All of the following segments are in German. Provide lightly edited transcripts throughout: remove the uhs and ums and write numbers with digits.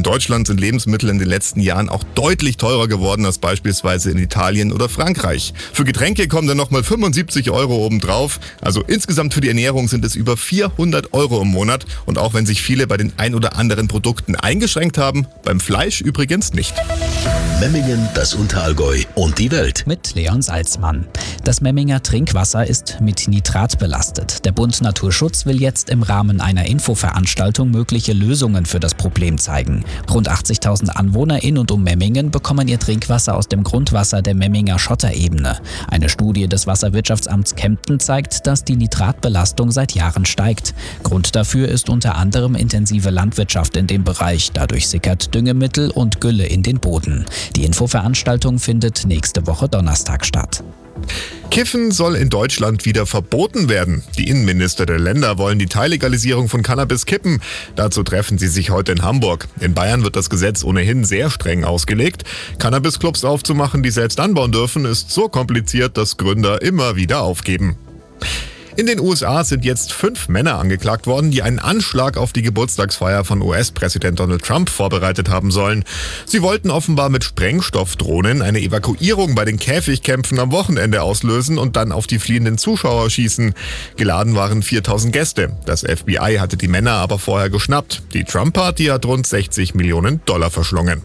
Deutschland sind Lebensmittel in den letzten Jahren auch deutlich teurer geworden als beispielsweise in Italien oder Frankreich. Für Getränke kommen dann nochmal 75 Euro obendrauf. Also insgesamt für die Ernährung sind es über 400 Euro im Monat. Und auch wenn sich viele bei den ein oder anderen Produkten eingeschränkt haben, beim Fleisch übrigens nicht. Memmingen, das Unterallgäu und die Welt. Mit Leon Salzmann. Das Memminger Trinkwasser ist mit Nitrat belastet. Der Bund Naturschutz will jetzt im Rahmen einer Infoveranstaltung mögliche Lösungen für das Problem zeigen. Rund 80.000 Anwohner in und um Memmingen bekommen ihr Trinkwasser aus dem Grundwasser der Memminger Schotterebene. Eine Studie des Wasserwirtschaftsamts Kempten zeigt, dass die Nitratbelastung seit Jahren steigt. Grund dafür ist unter anderem intensive Landwirtschaft in dem Bereich. Dadurch sickert Düngemittel und Gülle in den Boden. Die Infoveranstaltung findet nächste Woche Donnerstag statt. Kiffen soll in Deutschland wieder verboten werden. Die Innenminister der Länder wollen die Teillegalisierung von Cannabis kippen. Dazu treffen sie sich heute in Hamburg. In Bayern wird das Gesetz ohnehin sehr streng ausgelegt. Cannabisclubs aufzumachen, die selbst anbauen dürfen, ist so kompliziert, dass Gründer immer wieder aufgeben. In den USA sind jetzt 5 Männer angeklagt worden, die einen Anschlag auf die Geburtstagsfeier von US-Präsident Donald Trump vorbereitet haben sollen. Sie wollten offenbar mit Sprengstoffdrohnen eine Evakuierung bei den Käfigkämpfen am Wochenende auslösen und dann auf die fliehenden Zuschauer schießen. Geladen waren 4.000 Gäste. Das FBI hatte die Männer aber vorher geschnappt. Die Trump-Party hat rund 60 Millionen Dollar verschlungen.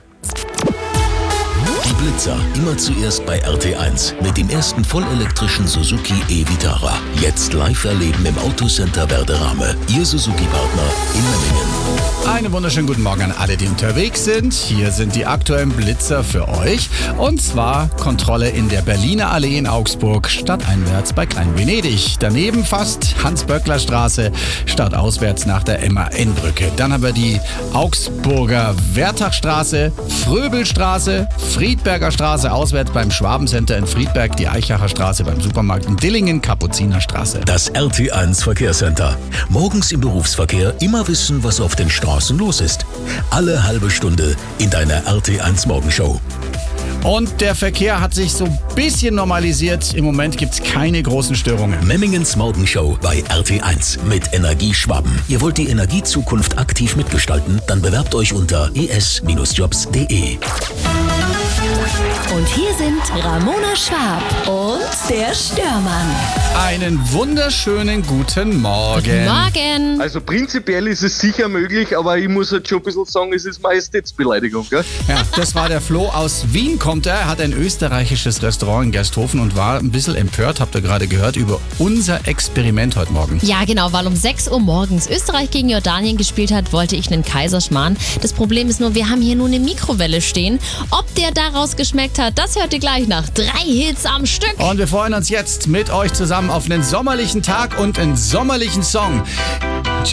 Die Blitzer immer zuerst bei RT1 mit dem ersten vollelektrischen Suzuki e-Vitara. Jetzt live erleben im Autocenter Werderame. Ihr Suzuki-Partner in Memmingen. Einen wunderschönen guten Morgen an alle, die unterwegs sind. Hier sind die aktuellen Blitzer für euch. Und zwar Kontrolle in der Berliner Allee in Augsburg, stadteinwärts bei Klein-Venedig. Daneben fast Hans-Böckler-Straße, stadtauswärts nach der MAN-Brücke. Dann haben wir die Augsburger Wertachstraße, Fröbelstraße, Friedberger Straße auswärts beim Schwabencenter in Friedberg, die Eichacher Straße beim Supermarkt in Dillingen, Kapuzinerstraße. Das RT1 Verkehrscenter. Morgens im Berufsverkehr immer wissen, was auf den Straßen los ist. Alle halbe Stunde in deiner RT1 Morgenshow. Und der Verkehr hat sich so ein bisschen normalisiert. Im Moment gibt es keine großen Störungen. Memmingens Morgenshow bei RT1 mit Energie Schwaben. Ihr wollt die Energiezukunft aktiv mitgestalten? Dann bewerbt euch unter es-jobs.de. Und hier sind Ramona Schwab und der Störmann. Einen wunderschönen guten Morgen. Guten Morgen. Also prinzipiell ist es sicher möglich, aber ich muss halt schon ein bisschen sagen, es ist Majestätsbeleidigung, gell? Ja, das war der Flo aus Wien, kommt er. Er hat ein österreichisches Restaurant in Gersthofen und war ein bisschen empört, habt ihr gerade gehört, über unser Experiment heute Morgen. Ja, genau, weil um 6 Uhr morgens Österreich gegen Jordanien gespielt hat, wollte ich einen Kaiserschmarrn. Das Problem ist nur, wir haben hier nur eine Mikrowelle stehen. Ob der daraus geschmeckt hat, das hört ihr gleich nach 3 Hits am Stück. Und wir freuen uns jetzt mit euch zusammen auf einen sommerlichen Tag und einen sommerlichen Song.